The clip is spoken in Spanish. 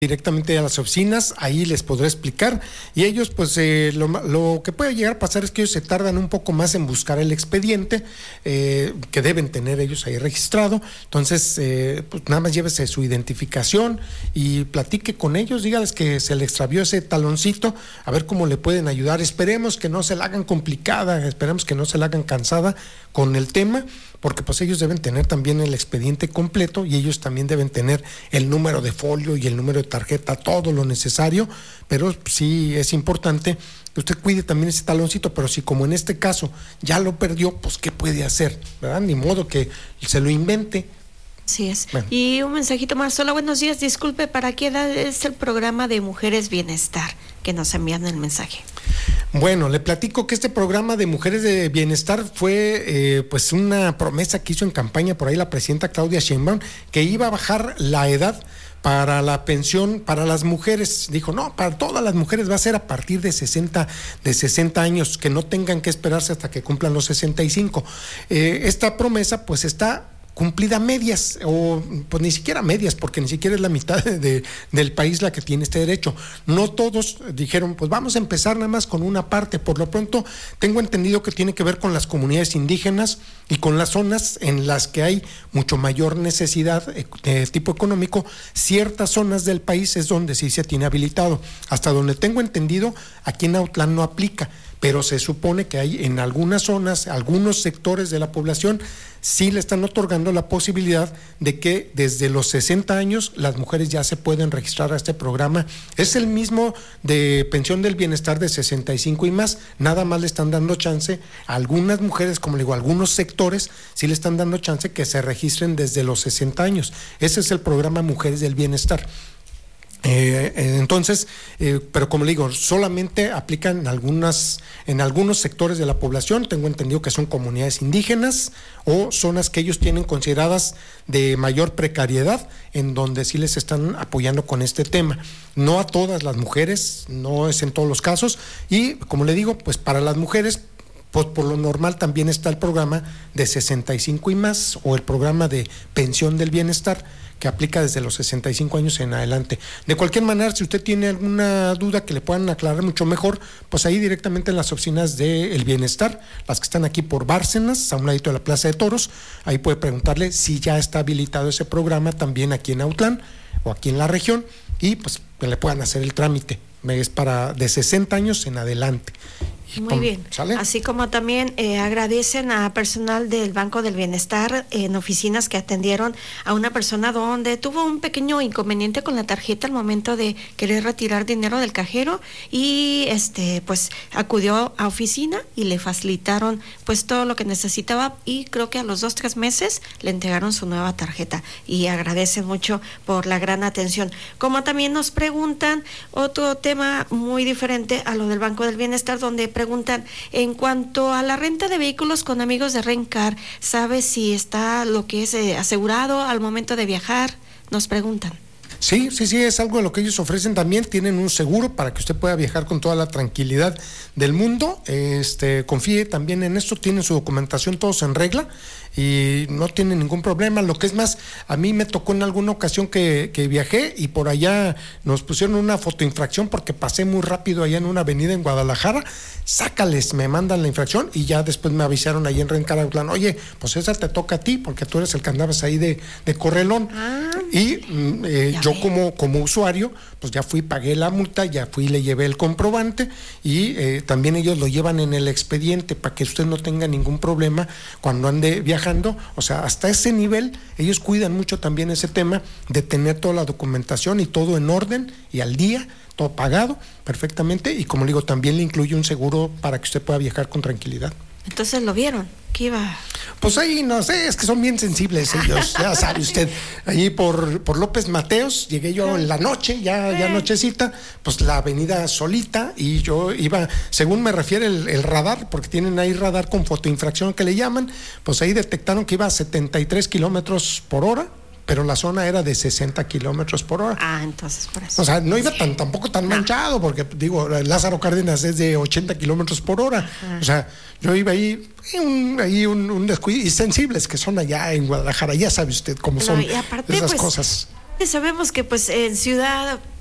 directamente a las oficinas, ahí les podré explicar, y ellos pues lo que puede llegar a pasar es que ellos se tardan un poco más en buscar el expediente que deben tener ellos ahí registrado. Entonces pues nada más llévese su identificación y platique con ellos, dígales que se le extravió ese taloncito, a ver cómo le pueden ayudar. Esperemos que no se la hagan complicada, esperemos que no se la hagan cansada con el tema, porque pues ellos deben tener también el expediente completo y ellos también deben tener el número de folio y el número de tarjeta, todo lo necesario, pero sí es importante que usted cuide también ese taloncito. Pero si como en este caso ya lo perdió, pues ¿qué puede hacer? ¿Verdad? Ni modo que se lo invente. Así es. Bueno. Y un mensajito más. Hola, buenos días. Disculpe, ¿para qué edad es el programa de Mujeres Bienestar que nos envían el mensaje? Bueno, le platico que este programa de Mujeres de Bienestar fue pues una promesa que hizo en campaña por ahí la presidenta Claudia Sheinbaum, que iba a bajar la edad para la pensión para las mujeres. Dijo, no, para todas las mujeres va a ser a partir de 60 años, que no tengan que esperarse hasta que cumplan los 65. Esta promesa pues está cumplida a medias, o pues ni siquiera medias, porque ni siquiera es la mitad del país la que tiene este derecho. No todos dijeron, pues vamos a empezar nada más con una parte. Por lo pronto, tengo entendido que tiene que ver con las comunidades indígenas y con las zonas en las que hay mucho mayor necesidad de tipo económico. Ciertas zonas del país es donde sí se tiene habilitado. Hasta donde tengo entendido, aquí en Autlán no aplica, pero se supone que hay en algunas zonas, algunos sectores de la población, sí le están otorgando la posibilidad de que desde los 60 años las mujeres ya se pueden registrar a este programa. Es el mismo de pensión del bienestar de 65 y más, nada más le están dando chance a algunas mujeres, como le digo, a algunos sectores, sí le están dando chance que se registren desde los 60 años. Ese es el programa Mujeres del Bienestar. Entonces, pero como le digo, solamente aplican en algunos sectores de la población. Tengo entendido que son comunidades indígenas o zonas que ellos tienen consideradas de mayor precariedad, en donde sí les están apoyando con este tema. No a todas las mujeres, no es en todos los casos, y como le digo, pues para las mujeres, pues por lo normal también está el programa de 65 y más, o el programa de pensión del bienestar, que aplica desde los 65 años en adelante. De cualquier manera, si usted tiene alguna duda que le puedan aclarar mucho mejor, pues ahí directamente en las oficinas del Bienestar, las que están aquí por Bárcenas, a un ladito de la Plaza de Toros, ahí puede preguntarle si ya está habilitado ese programa también aquí en Autlán o aquí en la región, y pues que le puedan hacer el trámite. Es para de 60 años en adelante. Muy bien. ¿Sale? Así como también agradecen a personal del Banco del Bienestar en oficinas que atendieron a una persona donde tuvo un pequeño inconveniente con la tarjeta al momento de querer retirar dinero del cajero, y pues acudió a oficina y le facilitaron pues todo lo que necesitaba, y creo que a los 2-3 meses le entregaron su nueva tarjeta, y agradecen mucho por la gran atención. Como también nos preguntan otro tema muy diferente a lo del Banco del Bienestar, donde preguntan en cuanto a la renta de vehículos con amigos de Rencar, ¿sabe si está lo que es asegurado al momento de viajar? Nos preguntan. Sí, es algo de lo que ellos ofrecen también. Tienen un seguro para que usted pueda viajar con toda la tranquilidad del mundo. Confíe también en esto, tienen su documentación todos en regla y no tienen ningún problema. Lo que es más, a mí me tocó en alguna ocasión que viajé y por allá nos pusieron una fotoinfracción porque pasé muy rápido allá en una avenida en Guadalajara. Sácales, me mandan la infracción, y ya después me avisaron ahí en Rencar, oye, pues esa te toca a ti porque tú eres el que andabas ahí de correlón. Y yo como usuario, pues ya fui, pagué la multa, ya fui, le llevé el comprobante, y también ellos lo llevan en el expediente para que usted no tenga ningún problema cuando ande viajando. O sea, hasta ese nivel ellos cuidan mucho también ese tema de tener toda la documentación y todo en orden y al día, todo pagado perfectamente, y como le digo, también le incluye un seguro para que usted pueda viajar con tranquilidad. Entonces lo vieron, ¿qué iba? Pues ahí no sé, es que son bien sensibles ellos, ya sabe usted, ahí por López Mateos, llegué yo en la noche, ya nochecita, pues la avenida solita, y yo iba, según me refiere el radar, porque tienen ahí radar con fotoinfracción que le llaman, pues ahí detectaron que iba a 73 kilómetros por hora, pero la zona era de 60 kilómetros por hora. Entonces por eso. O sea, no iba tampoco tan manchado, porque digo, Lázaro Cárdenas es de 80 kilómetros por hora. O sea, yo iba ahí un descuido, y sensibles que son allá en Guadalajara, ya sabe usted cómo son y aparte, esas pues, cosas. Sabemos que pues en Ciudad